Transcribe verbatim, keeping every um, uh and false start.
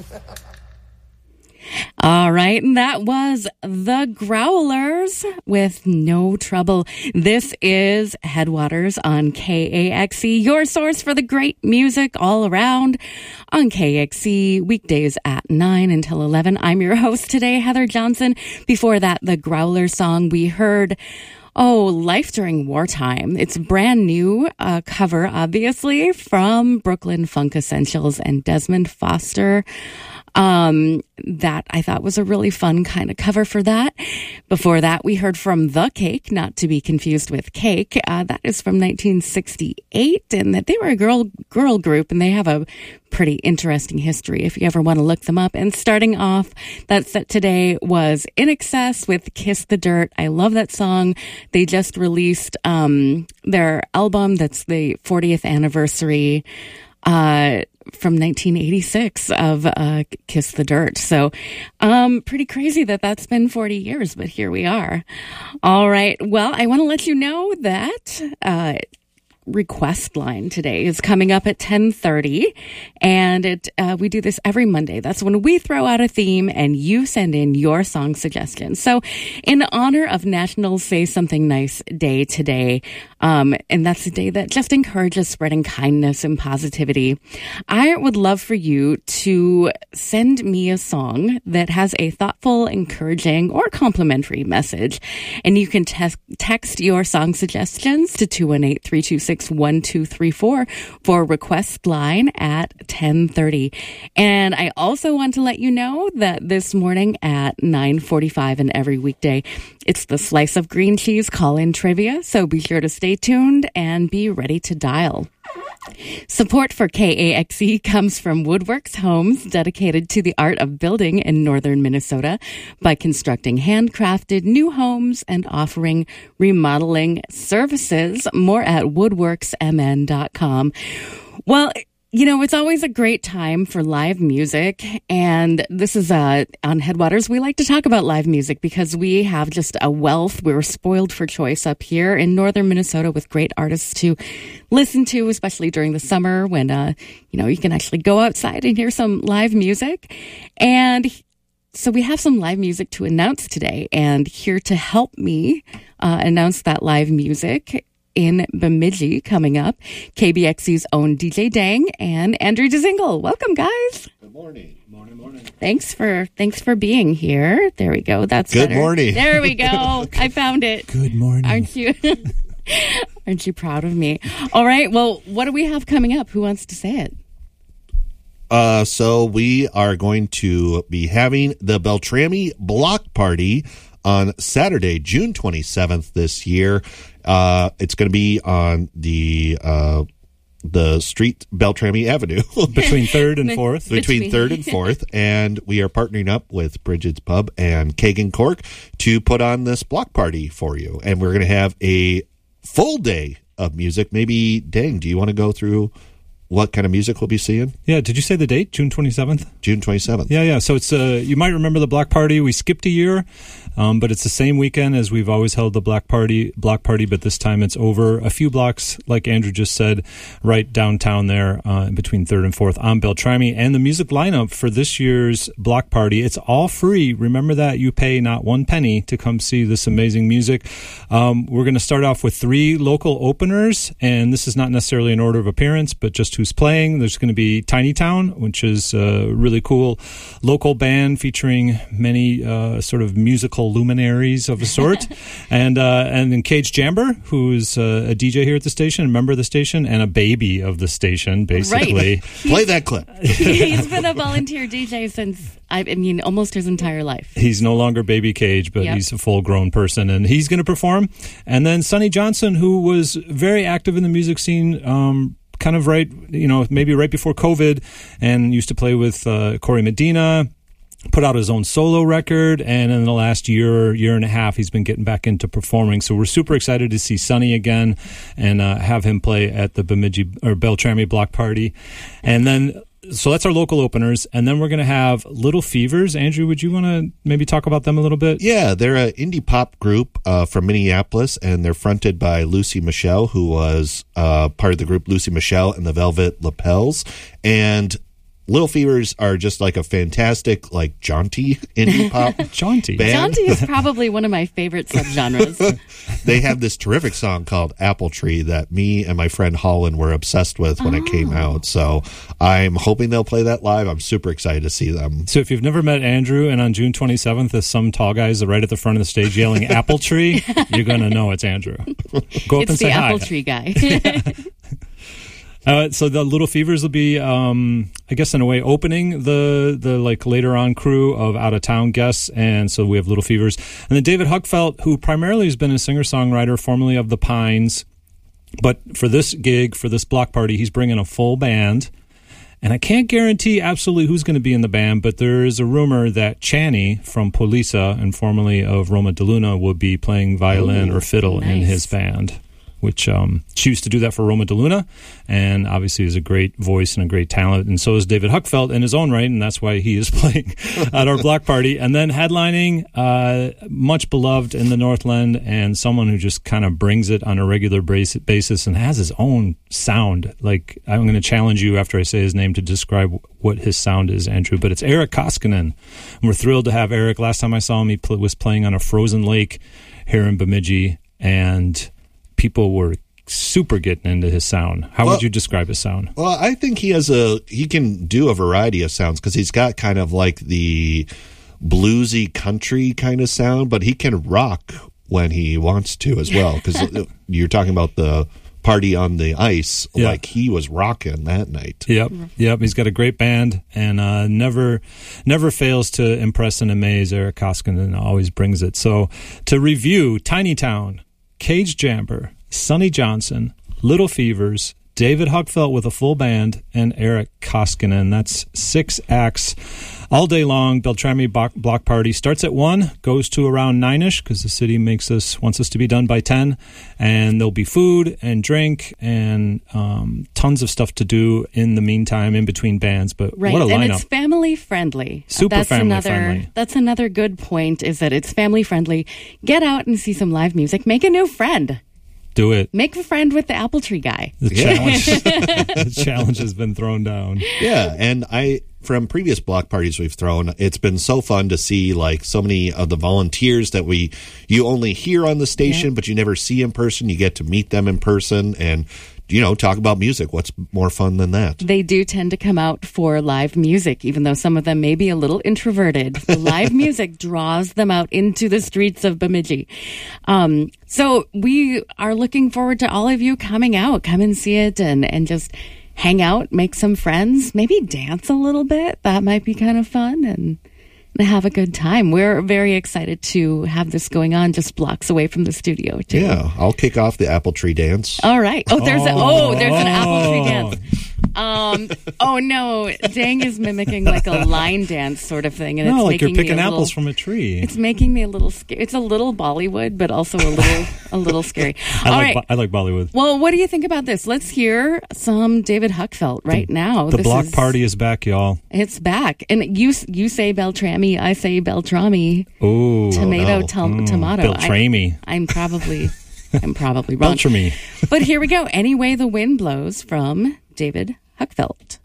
All right, and that was The Growlers with No Trouble. This is Headwaters on K A X E, your source for the great music all around on K A X E, weekdays at nine until eleven. I'm your host today, Heather Johnson. Before that, the Growlers song we heard, oh, Life During Wartime. It's a brand new uh, cover, obviously, from Brooklyn Funk Essentials and Desmond Foster. Um, that I thought was a really fun kind of cover for that. Before that, we heard from The Cake, not to be confused with Cake. Uh, that is from nineteen sixty-eight, and that they were a girl girl group, and they have a pretty interesting history if you ever want to look them up. And starting off that set today was In Excess with Kiss the Dirt. I love that song. They just released um, their album that's the fortieth anniversary uh from nineteen eighty-six of uh, Kiss the Dirt. So um, pretty crazy that that's been forty years, but here we are. All right. Well, I want to let you know that uh, request line today is coming up at ten thirty, and it uh, we do this every Monday. That's when we throw out a theme and you send in your song suggestions. So in honor of National Say Something Nice Day today, um, and that's a day that just encourages spreading kindness and positivity, I would love for you to send me a song that has a thoughtful, encouraging, or complimentary message. And you can te- text your song suggestions to two one eight, three two six, one two three four for request line at ten thirty. And I also want to let you know that this morning at nine forty-five and every weekday, it's the Slice of Green Cheese call-in trivia. So be sure to stay tuned and be ready to dial. Support for K A X E comes from Woodworks Homes, dedicated to the art of building in northern Minnesota by constructing handcrafted new homes and offering remodeling services. More at woodworks m n dot com. Well, you know, it's always a great time for live music, and this is uh, on Headwaters. We like to talk about live music because we have just a wealth. We're spoiled for choice up here in northern Minnesota with great artists to listen to, especially during the summer when, uh, you know, you can actually go outside and hear some live music. And so we have some live music to announce today, and here to help me uh, announce that live music in Bemidji coming up, K B X C's own D J Dang and Andrew Dzingel. Welcome, guys. Good morning. Morning, morning. Thanks for thanks for being here. There we go. That's good better. morning. There we go. I found it. Good morning. Aren't you? Aren't you proud of me? All right. Well, what do we have coming up? Who wants to say it? Uh, so we are going to be having the Beltrami Block Party on Saturday, June twenty-seventh this year. Uh, it's going to be on the uh, the street Beltrami Avenue between third and fourth. Between third and fourth, and we are partnering up with Bridget's Pub and Kagan Cork to put on this block party for you. And we're going to have a full day of music. Maybe, Dang, do you want to go through what kind of music we'll be seeing? Yeah, did you say the date? June twenty-seventh? June twenty-seventh. Yeah, yeah. So it's uh, you might remember the block party. We skipped a year, um, but it's the same weekend as we've always held the block party, block party, but this time it's over a few blocks, like Andrew just said, right downtown there uh, between third and fourth on Beltrami. And the music lineup for this year's block party, it's all free. Remember that. You pay not one penny to come see this amazing music. Um, we're going to start off with three local openers, and this is not necessarily in order of appearance, but just who's playing. There's going to be Tiny Town, which is a really cool local band featuring many uh, sort of musical luminaries of a sort. and uh, and then Cage Jamber, who's uh, a D J here at the station, a member of the station, and a baby of the station, basically. Right. Play that clip. He's been a volunteer D J since, I mean, almost his entire life. He's no longer Baby Cage, but yep. He's a full-grown person, and he's going to perform. And then Sonny Johnson, who was very active in the music scene, um, kind of right, you know, maybe right before COVID, and used to play with uh, Corey Medina, put out his own solo record, and in the last year, year and a half, he's been getting back into performing. So we're super excited to see Sonny again and uh, have him play at the Bemidji or Beltrami Block Party. And then, so that's our local openers, and then we're going to have Little Fevers. Andrew, would you want to maybe talk about them a little bit? Yeah, they're an indie pop group uh, from Minneapolis, and they're fronted by Lucy Michelle, who was uh, part of the group Lucy Michelle and the Velvet Lapels. And Little Fevers are just like a fantastic, like jaunty indie pop Jaunty. band. Jaunty is probably one of my favorite subgenres. They have this terrific song called Apple Tree that me and my friend Holland were obsessed with when Oh. it came out. So I'm hoping they'll play that live. I'm super excited to see them. So if you've never met Andrew, and on June twenty-seventh, there's some tall guys right at the front of the stage yelling "Apple Tree," you're gonna know it's Andrew. Go up and It's say the hi. apple tree guy. Uh, so the Little Fevers will be, um, I guess, in a way, opening the the like later on crew of out of town guests, and so we have Little Fevers, and then David Huckfelt, who primarily has been a singer songwriter, formerly of the Pines, but for this gig, for this block party, he's bringing a full band. And I can't guarantee absolutely who's going to be in the band, but there is a rumor that Channy from Polisa and formerly of Roma de Luna will be playing violin Ooh, or fiddle in nice. his band, which um, she used to do that for Roma de Luna, and obviously is a great voice and a great talent, and so is David Huckfelt in his own right, and that's why he is playing at our block party. And then headlining, uh, much beloved in the Northland, and someone who just kind of brings it on a regular bas- basis and has his own sound. Like, I'm going to challenge you after I say his name to describe what his sound is, Andrew, but it's Eric Koskinen. And we're thrilled to have Eric. Last time I saw him, he pl- was playing on a frozen lake here in Bemidji, and people were super getting into his sound. How Well- would you describe his sound? Well, I think he has a he can do a variety of sounds because he's got kind of like the bluesy country kind of sound, but he can rock when he wants to as well. Because you're talking about the party on the ice, Yeah. like he was rocking that night. Yep, yep. He's got a great band, and uh, never, never fails to impress and amaze. Eric Koskinen always brings it. So, to review, Tiny Town, Cage Jamber, Sonny Johnson, Little Fevers, David Huckfelt with a full band, and Eric Koskinen. That's six acts all day long. Beltrami Block, block Party starts at one, goes to around nine-ish, because the city makes us wants us to be done by ten. And there'll be food and drink and um, tons of stuff to do in the meantime, in between bands. But Right, what a and lineup. it's family friendly. Super that's family another, friendly. That's another good point, is that it's family friendly. Get out and see some live music. Make a new friend. Do it. Make a friend with the apple tree guy. The Yeah. challenge, the challenge has been thrown down. Yeah, and I from previous block parties we've thrown, it's been so fun to see like so many of the volunteers that we you only hear on the station, Yeah. but you never see in person. You get to meet them in person and you know talk about music. What's more fun than that? They do tend to come out for live music, even though some of them may be a little introverted. The live music draws them out into the streets of Bemidji. Um, so we are looking forward to all of you coming out. Come and see it and, and just hang out, make some friends, maybe dance a little bit. That might be kind of fun, and have a good time. We're very excited to have this going on just blocks away from the studio, too. Yeah, I'll kick off the apple tree dance. All right. Oh, there's a, oh, there's an apple tree Oh. dance. Um. Oh no, Dang is mimicking like a line dance sort of thing, and No, it's like you're making me picking a apples little, from a tree. It's making me a little scared. It's a little Bollywood, but also a little a little scary. I All like right. Bo- I like Bollywood. Well, what do you think about this? Let's hear some David Huckfelt right now. The This block is- party is back, y'all. It's back, and you you say Beltrami, I say Beltrami. Oh, Tomato, no. tom- tomato. Beltrami. I, I'm probably I'm probably wrong. Beltrami. But here we go. Any Way the Wind Blows from David Huckfelt.